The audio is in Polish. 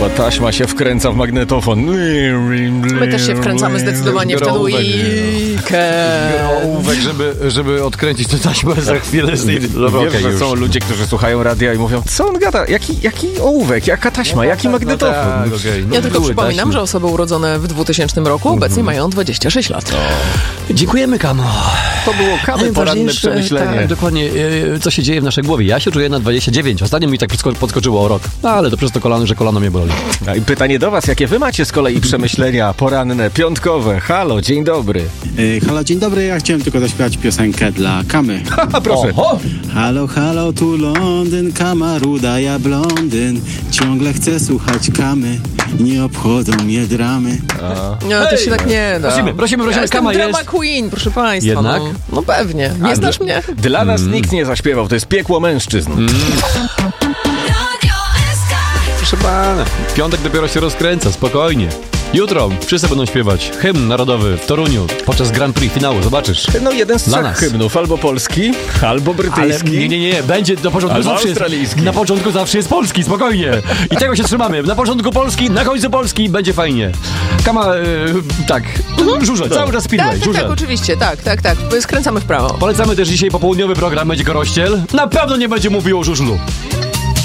Chyba taśma się wkręca w magnetofon. My też się wkręcamy zdecydowanie w tę dwójkę. Ołówek, żeby odkręcić tę taśmę za chwilę z tej... Wiesz, że są ludzie, którzy słuchają radia i mówią, co on gada? Jaki ołówek? Jaka taśma? Jaki magnetofon? Ja tylko przypominam, że osoby urodzone w 2000 roku obecnie mają 26 lat. Dziękujemy, Kamo. To było Kamy poranne przemyślenie. Tak, dokładnie, co się dzieje w naszej głowie. Ja się czuję na 29. Ostatnio mi tak podskoczyło o rok. Ale to przez to kolano, że kolano mnie boli. I pytanie do was, jakie wy macie z kolei przemyślenia poranne, piątkowe? Halo, dzień dobry. Halo, dzień dobry. Ja chciałem tylko zaśpiewać piosenkę dla Kamy. Proszę. Oho. Halo, halo, tu Londyn, Kama ruda, ja blondyn. Ciągle chcę słuchać Kamy, nie obchodzą mnie dramy. No, to się tak nie da. Prosimy, Ja jestem Kama drama jest. queen, proszę państwa. Jednak? No pewnie. Nie znasz mnie? Dla nas nikt nie zaśpiewał, to jest piekło mężczyzn. Proszę pana, piątek dopiero się rozkręca, spokojnie. Jutro wszyscy będą śpiewać hymn narodowy w Toruniu podczas Grand Prix finału, zobaczysz. No jeden z Dla trzech nas. hymnów, albo polski, albo brytyjski. Ale nie, będzie do początku Albo zawsze australijski. na początku zawsze jest polski, spokojnie. I tego się trzymamy. Na początku polski, na końcu polski, będzie fajnie. Kama, tak, żurze, cały czas speedway, Tak, żurze. tak, oczywiście, tak. Skręcamy w prawo. Polecamy też dzisiaj popołudniowy program, będzie Korościel. Na pewno nie będzie mówił o żużlu.